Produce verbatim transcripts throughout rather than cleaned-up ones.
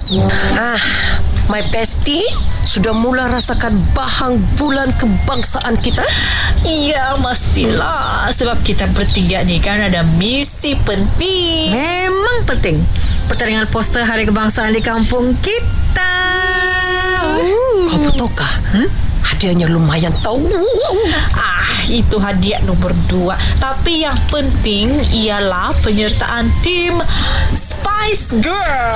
Ah, my bestie sudah mula rasakan bahang bulan kebangsaan kita? Ya, mestilah. Sebab kita bertiga ni kan ada misi penting. Memang penting. Pertandingan poster Hari Kebangsaan di kampung kita. Uh. Kau tahukah? Hmm? Hadiahnya lumayan tahu. Ah, itu hadiah nomor dua. Tapi yang penting ialah penyertaan tim Spice Girl.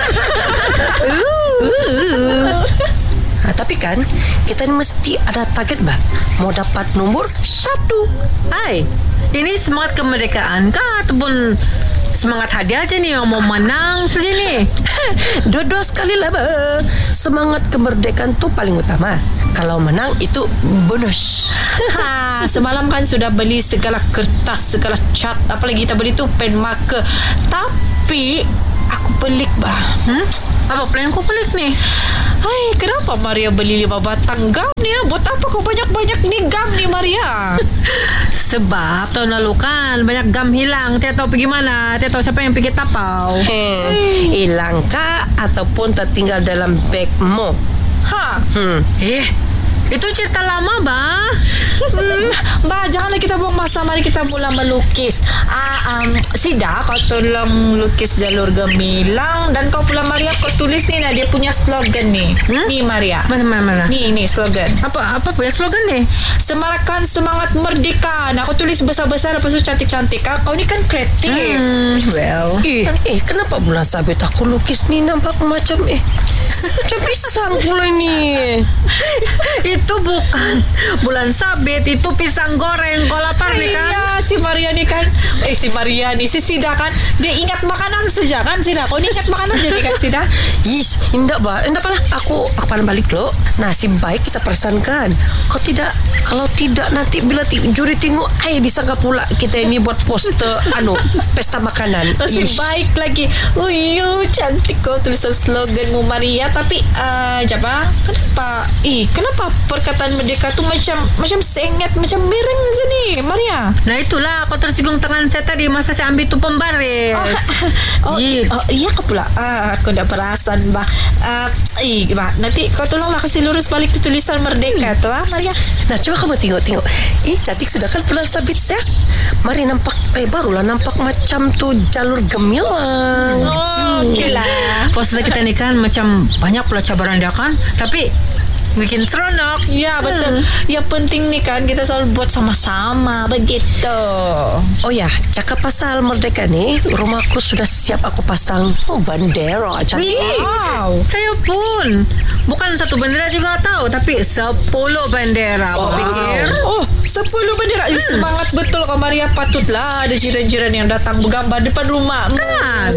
uh. Nah, tapi kan kita ni mesti ada target bah. Mau dapat nombor satu. Hai, ini semangat kemerdekaan kah ataupun semangat hadiah aja nih yang mau menang saja ni? Dua-dua sekali lah bah. Semangat kemerdekaan tu paling utama. Kalau menang itu bonus. Ha, semalam kan sudah beli segala kertas, segala cat, apalagi kita beli tu pen marker. Tapi aku pelik bah. Hmm? Apa plan kau pelik ni? Hai, kenapa Maria beli lima batang gam ni? Buat apa kau banyak-banyak ni gam ni, Maria? Sebab tahun lalu kan banyak gam hilang. Tiada tahu pergi mana. Tiada tahu siapa yang pergi tapau. Hmm. Hilang kah ataupun tertinggal dalam bagmu? Ha. Hmm. Eh, itu cerita lama, bah. Hmm, bah, janganlah kita buang masa. Mari kita mula melukis. Ah, um, Sida, kau tolong lukis jalur gemilang. Dan kau pula, Maria, kau tulis ni lah dia punya slogan ni. Hmm? Ni, Maria. Mana, mana, mana? Ni, ni slogan. Apa apa punya slogan ni? Semarakan semangat merdeka. Nah, aku tulis besar-besar, lepas tu cantik-cantik. Kau ni kan kreatif. Hmm, well. Eh, eh, kenapa bulan sabit aku lukis ni nampak macam eh macam pisang pula ni. Itu bukan bulan sabit, itu pisang goreng. Kau lapar ni kan? Iya, si Maria ni kan. Eh, si Maria ni, si Sida kan. Dia ingat makanan saja kan, Sida? Kau ni ingat makanan jadi kan, Sida? Ish, indah bah. Indah lah. Aku aku pandang balik lo. Nasib baik kita perasankan. Kau tidak, kalau tidak nanti bila t- juri tengok, ay disangka pula kita ini buat poster anu pesta makanan. Nasib Ish. baik lagi. Uyu, cantik kau tulisan sloganmu, Maria. Tapi uh, Jabang, kenapa? Eh, kenapa perkataan merdeka tu macam macam sengit, macam miring aja ni, Maria? Nah itulah kau tersinggung tangan saya tadi masa saya ambil tu pembaris. Oh, oh, oh iya kau pula. Ah, aku dah perasan bah. Uh, eh, bah, nanti kau tolonglah kasih lurus balik tu tulisan merdeka tu, ah, Maria. Nah, coba kamu tengok-tengok. Ih, cantik sudah kan bulan sabit ya. Mari nampak, eh barulah nampak macam tu jalur gemilang. Oh, okey lah. Poster kita ni kan macam banyak pula cabaran dia kan. Tapi bikin seronok. Ya, betul. Hmm. Yang penting ni kan kita selalu buat sama-sama begitu. Oh ya, cakap pasal merdeka ni, rumahku sudah siap aku pasang oh, bandera cantik. Wow. Saya pun bukan satu bendera juga tahu, tapi sepuluh bendera. Aku wow. pikir. Oh, sepuluh bendera. Hmm. Semangat betul kau, Maria. Patutlah ada jiran-jiran yang datang bergambar depan rumah. Kan?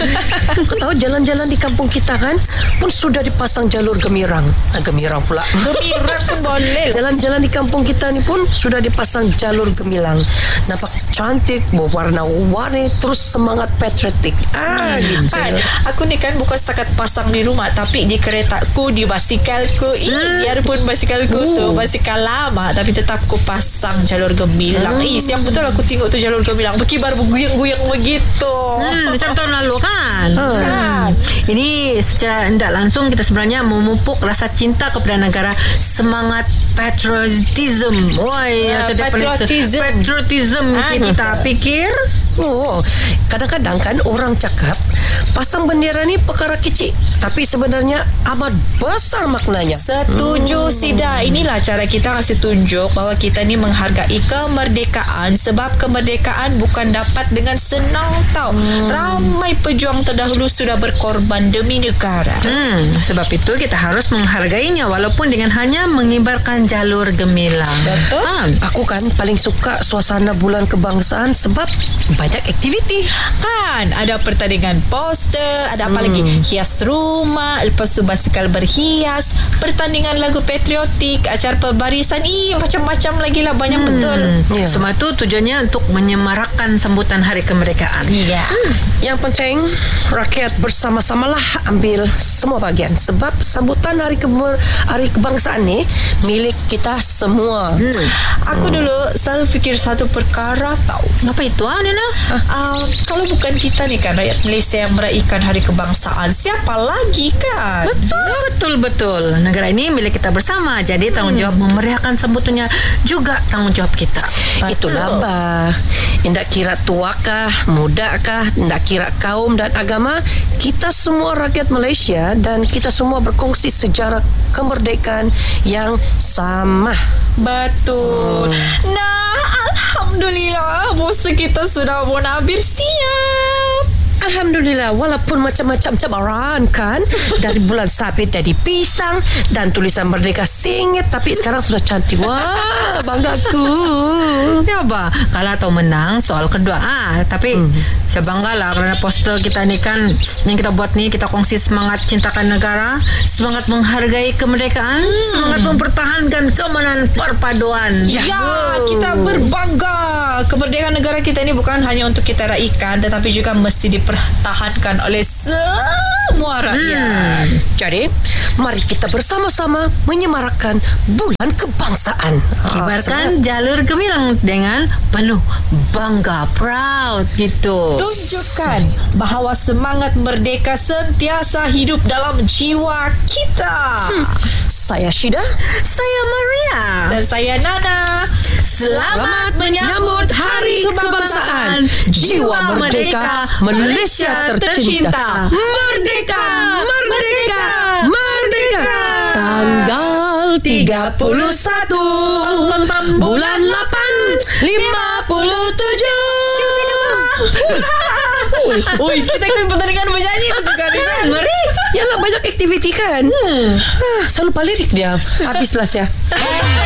Kau tahu jalan-jalan di kampung kita kan pun sudah dipasang jalur gemirang. Ah, gemirang pula. Gembira pun boleh. Jalan-jalan di kampung kita ni pun sudah dipasang jalur gemilang. Nampak cantik, berwarna-warni, terus semangat patriotik. Ah, hmm. gitu. Kan, aku ni kan bukan setakat pasang di rumah, tapi di keretaku, di basikalku. Hmm. Eh, biarpun basikalku uh. tu basikal lama, tapi tetap aku pasang jalur gemilang. Hmm. Eh, siap betul aku tengok tu jalur gemilang berkibar, berguyang-guyang begitu. Hmm, macam tahun lalu kan? Hmm. Kan? Ini secara tidak langsung kita sebenarnya memupuk rasa cinta kepada negara, semangat patriotism. Woi, uh, patriotism. Patriotism ah, kita pikir. Oh, kadang-kadang kan orang cakap pasang bendera ni perkara kecil, tapi sebenarnya amat besar maknanya. Setuju, hmm. Sida. Inilah cara kita kasih tunjuk bahawa kita ni menghargai kemerdekaan, sebab kemerdekaan bukan dapat dengan senang tau. Hmm. Ramai pejuang terdahulu sudah berkorban demi negara. Hmm, sebab itu kita harus menghargainya walaupun dengan hanya mengibarkan jalur gemilang. Betul. Ha. Aku kan paling suka suasana bulan kebangsaan sebab banyak aktiviti. Kan, ada pertandingan poster, ada apa hmm. lagi? Hias rumah, lepas tu basikal berhias, pertandingan lagu patriotik, acara pembarisan, ih macam-macam lagi lah, banyak hmm. betul. Yeah. Semua itu tujuannya untuk menyemarakkan sambutan Hari Kemerdekaan. Iya. Yeah. Hmm. Yang penting rakyat bersama-samalah ambil semua bagian sebab sambutan Hari Kemer- Hari Kebangsaan ni milik kita semua. semua. hmm. Aku dulu selalu fikir satu perkara tau. Apa itu ah, Nina? Uh, kalau bukan kita nih kan rakyat Malaysia yang meraihkan hari kebangsaan, siapa lagi kan? Betul, betul, betul. Negara ini milik kita bersama. Jadi tanggung jawab memeriahkan sambutannya juga tanggung jawab kita. Itulah bah. Tidak kira tuakah, mudakah, tidak kira kaum dan agama, kita semua rakyat Malaysia dan kita semua berkongsi sejarah kemerdekaan yang sama. Betul. Hmm. Nah, alhamdulillah bos kita sudah munabir siap. Alhamdulillah, walaupun macam-macam cabaran kan, dari bulan sabit jadi pisang dan tulisan merdeka singit, tapi sekarang sudah cantik. Wah, banggaku. Ya bah, kalah atau menang soal kedua ah, tapi hmm. saya bangga lah kerana poster kita ni kan yang kita buat ni, kita kongsi semangat cintakan negara, semangat menghargai kemerdekaan, hmm. semangat mempertahankan keamanan perpaduan. Ya, ya kita berbangga. Kemerdekaan negara kita ini bukan hanya untuk kita raikan, tetapi juga mesti dipertahankan oleh semua rakyat. Hmm. Jadi, mari kita bersama-sama menyemarakkan bulan kebangsaan. Kibarkan ah, jalur gemilang dengan penuh bangga, proud gitu. Tunjukkan bahawa semangat merdeka sentiasa hidup dalam jiwa kita. Hmm. Saya Syida, saya Maria, dan saya Nana. Selamat menyambut Hari Kebangsaan. Jiwa merdeka, Malaysia tercinta. Merdeka, merdeka, merdeka. Tanggal tiga puluh satu bulan lapan lima puluh tujuh. Oi, kita ikut pertandingan bernyanyi tu juga ni kan. Mari. Yalah, banyak aktiviti kan. Hmm. Selalu lupa lirik dia. Habislah saya.